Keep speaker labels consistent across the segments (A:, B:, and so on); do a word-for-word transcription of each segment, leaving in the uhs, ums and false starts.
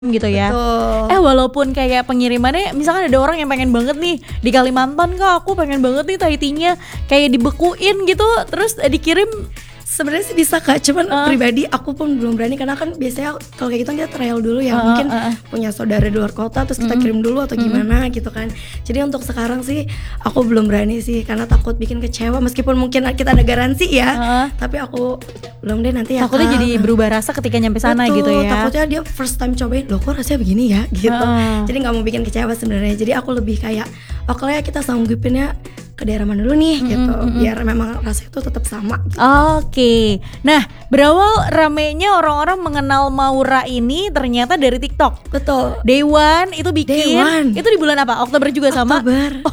A: gitu ya.
B: Betul.
A: Eh walaupun kayak pengirimannya misalkan ada orang yang pengen banget nih di Kalimantan, Kak aku pengen banget nih Thai tea-nya kayak dibekuin gitu terus eh, dikirim.
B: Sebenarnya sih bisa Kak, cuman
A: uh.
B: pribadi aku pun belum berani karena kan biasanya kalau kayak gitu kita trial dulu ya,
A: uh,
B: mungkin
A: uh, uh.
B: punya saudara di luar kota terus kita mm. kirim dulu atau gimana mm. gitu kan. Jadi untuk sekarang sih aku belum berani sih karena takut bikin kecewa meskipun mungkin kita ada garansi ya, uh. tapi aku belum deh nanti ya.
A: Takutnya
B: Kak.
A: jadi berubah rasa ketika nyampe sana.
B: Betul,
A: gitu ya.
B: Takutnya dia first time cobain, loh kok rasanya begini ya gitu.
A: uh.
B: Jadi nggak mau bikin kecewa sebenarnya. Jadi aku lebih kayak oke lah ya kita sanggupinnya ke daerah mana dulu nih mm-hmm, gitu mm-hmm. biar memang rasanya itu tetap sama gitu.
A: Oke, okay. Nah berawal ramenya orang-orang mengenal Maura ini ternyata dari TikTok.
B: Betul.
A: Day One itu bikin.
B: Day One.
A: Itu di bulan apa? Oktober juga sama?
B: Oktober.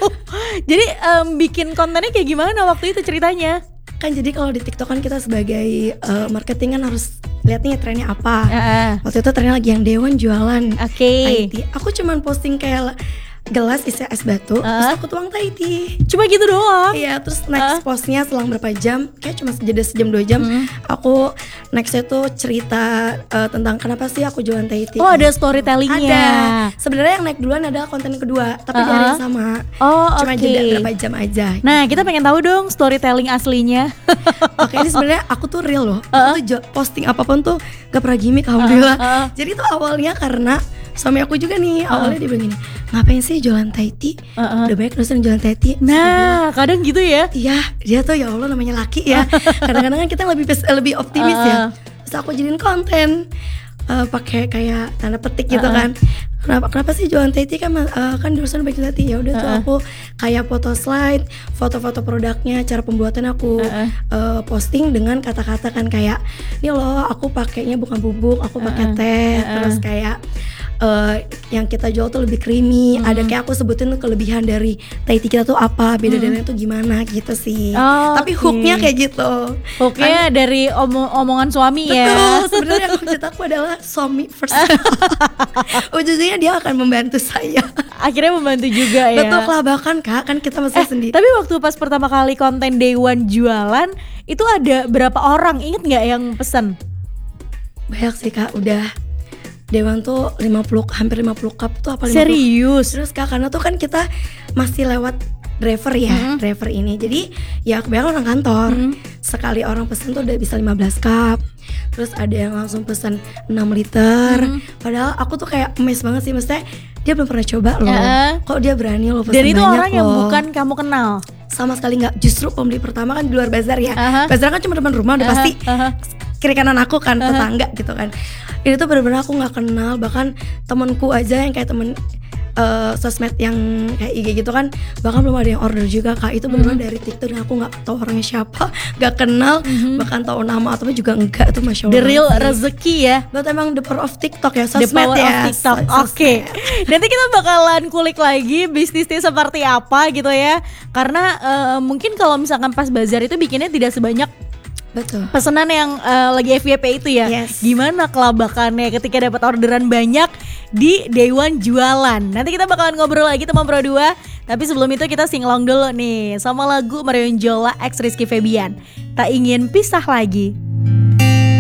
A: Jadi um, bikin kontennya kayak gimana waktu itu ceritanya?
B: Kan jadi kalau di TikTok kan kita sebagai uh, marketing kan harus lihat nih trennya apa.
A: Uh-uh.
B: Waktu itu trennya lagi yang Day One jualan.
A: Oke.
B: Okay. Aku cuman posting kayak gelas isi es batu, uh. terus aku tuang Thai tea.
A: Cuma gitu doang?
B: Iya, terus next uh. postnya selang berapa jam, kayak cuma sejeda sejam dua jam,
A: hmm.
B: aku nextnya tuh cerita uh, tentang kenapa sih aku jualan Thai tea.
A: Oh ada storytellingnya?
B: Ada. Sebenarnya yang naik duluan adalah konten kedua, tapi uh-huh. di hari yang sama.
A: Oh
B: cuma
A: okay.
B: jeda berapa jam aja.
A: Nah kita pengen tahu dong storytelling aslinya.
B: Oke, ini sebenarnya aku tuh real loh.
A: Uh-huh.
B: Aku tuh posting apapun tuh gak pernah gimmick, alhamdulillah.
A: Uh-huh.
B: Jadi tuh awalnya karena suami aku juga nih, awalnya uh-huh. dia bilang gini, ngapain sih jualan Thai tea? Uh-uh. Udah banyak dosen jualan Thai tea.
A: Nah, kadang gitu ya.
B: Iya, dia tuh ya Allah namanya laki ya. Kadang-kadang kan kita lebih lebih optimis uh-uh. ya. Terus aku jadiin konten uh, pakai kayak tanda petik gitu uh-uh. kan. Kenapa kenapa sih jualan Thai tea kan uh, kan dosen baik Thai tea. Ya udah uh-uh. tuh aku kayak foto slide, foto-foto produknya, cara pembuatan aku uh-uh. uh, posting dengan kata-kata kan kayak, "Ini loh, aku pakainya bukan bubuk, aku pakai uh-uh. teh." Uh-uh. Terus kayak Uh, yang kita jual tuh lebih creamy, hmm. ada kayak aku sebutin tuh kelebihan dari Thai tea kita tuh apa, beda hmm. dari itu gimana gitu sih.
A: Oh,
B: tapi okay. hooknya kayak gitu.
A: Hooknya kan, dari omong- omongan suami
B: betul,
A: ya.
B: Betul, sebenarnya yang cerita aku adalah suami first. Ujung-ujungnya dia akan membantu saya.
A: Akhirnya membantu juga ya.
B: Betul, kelabakan Kak, kan kita masih
A: eh,
B: sendiri.
A: Tapi waktu pas pertama kali konten Day One jualan, itu ada berapa orang, inget gak yang pesen?
B: Banyak sih Kak, udah Dewan tuh lima puluh, hampir lima puluh cup tuh apa lima puluh.
A: Serius?
B: Terus Kak, karena tuh kan kita masih lewat driver ya, mm-hmm. driver ini. Jadi ya kebanyakan orang kantor. Mm-hmm. Sekali orang pesen tuh udah bisa lima belas cup. Terus ada yang langsung pesen enam liter. Mm-hmm. Padahal aku tuh kayak amazed banget sih, maksudnya dia belum pernah coba loh. Uh-uh. Kok dia berani loh pesen banyak loh.
A: Dan itu orang yang bukan kamu kenal?
B: Sama sekali gak. Justru pembeli pertama kan di luar bazar ya. Uh-huh. Bazar kan cuma depan rumah udah uh-huh. pasti. Uh-huh. Kiri kanan aku kan, uh-huh. tetangga gitu kan. Ini tuh benar-benar aku nggak kenal, bahkan temanku aja yang kayak temen uh, sosmed yang kayak I G gitu kan, bahkan belum ada yang order juga Kak. Itu benar-benar mm-hmm. dari TikTok dan aku nggak tahu orangnya siapa, nggak kenal, mm-hmm. bahkan tahu nama atau juga enggak. Itu masya Allah.
A: The real rezeki ya.
B: Buat emang the power of TikTok ya, sosmed
A: the power
B: ya.
A: Of TikTok. Oke. Okay. Nanti kita bakalan kulik lagi bisnisnya seperti apa gitu ya. Karena uh, mungkin kalau misalkan pas bazar itu bikinnya tidak sebanyak
B: betul
A: pesanan yang uh, lagi F Y P itu ya.
B: Yes.
A: Gimana kelabakannya ketika dapat orderan banyak di Day One jualan. Nanti kita bakalan ngobrol lagi teman Pro dua. Tapi sebelum itu kita singlong dulu nih sama lagu Marion Jola X Rizky Febian, Tak Ingin Pisah Lagi.